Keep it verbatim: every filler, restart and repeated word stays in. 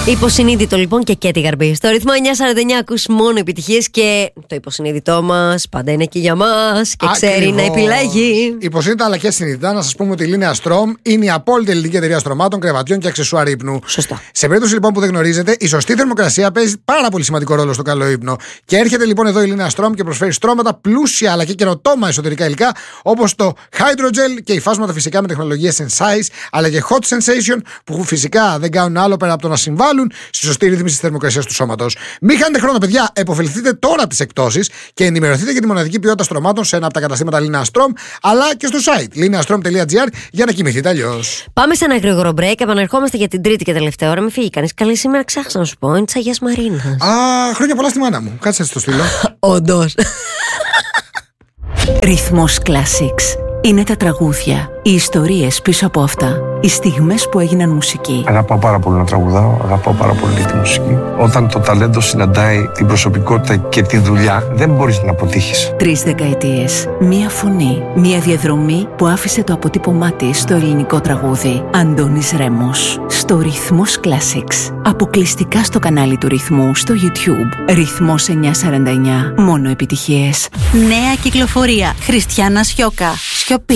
Υποσυνείδητο λοιπόν και Κέτι Γαρμπή. Στο ρυθμό εννιά σαράντα εννιά ακούς μόνο επιτυχίες και το υποσυνείδητό μας πάντα είναι εκεί για μας και ξέρει Ακριβώς. να επιλέγει. Υποσυνείδητα αλλά και συνειδητά να σας πούμε ότι η Λίνεα Στρομ είναι η απόλυτη ελληνική εταιρεία στρωμάτων, κρεβατιών και αξεσουάρ ύπνου. Σωστά. Σε περίπτωση λοιπόν που δεν γνωρίζετε, η σωστή θερμοκρασία παίζει πάρα πολύ σημαντικό ρόλο στο καλό ύπνο. Και έρχεται λοιπόν εδώ η Λίνεα Στρομ και προσφέρει στρώματα πλούσια αλλά και καινοτόμα εσωτερικά υλικά όπως το Hydrogel και υφάσματα φυσικά με τεχνολογία Sensize αλλά και Hot Sensation που φυσικά δεν κάνουν άλλο πέρα από το να συμβάλλουν στη σωστή ρύθμιση της θερμοκρασίας του σώματος. Μην χάνετε χρόνο, παιδιά. Εποφεληθείτε τώρα από τις εκπτώσεις και ενημερωθείτε για τη μοναδική ποιότητα στρωμάτων σε ένα από τα καταστήματα Λίνεα Στρομ αλλά και στο site lineastrom τελεία gr για να κοιμηθείτε αλλιώς. Πάμε σε ένα γρήγορο break. Επανερχόμαστε για την τρίτη και τελευταία ώρα. Μην φύγει κανείς. Καλή σήμερα, ξέχασα να σου πω. Είναι της Αγίας Μαρίνας. Α, χρόνια πολλά στη μάνα μου. Κάτσε έτσι το στείλω. Όντως. Ρυθμός Classics. Είναι τα τραγούδια, οι ιστορίες πίσω από αυτά, οι στιγμές που έγιναν μουσική. Αγαπάω πάρα πολύ να τραγουδάω, αγαπάω πάρα πολύ τη μουσική. Όταν το ταλέντο συναντάει την προσωπικότητα και τη δουλειά, δεν μπορείς να αποτύχεις. Τρεις δεκαετίες, μία φωνή, μία διαδρομή που άφησε το αποτύπωμά της στο ελληνικό τραγούδι. Αντώνης Ρέμος, στο Ρυθμός Classics. Αποκλειστικά στο κανάλι του Ρυθμού στο YouTube. Ρυθμός εννιά σαράντα εννιά, μόνο επιτυχίες. Νέα κυκλοφορία. Χριστιάνα Σιώκα. Σιωπή.